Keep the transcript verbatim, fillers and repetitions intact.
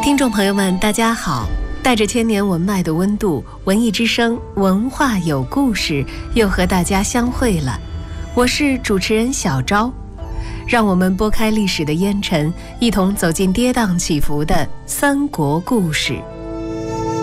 听众朋友们大家好，带着千年文脉的温度，文艺之声文化有故事又和大家相会了。我是主持人小昭，让我们拨开历史的烟尘，一同走进跌宕起伏的三国故事。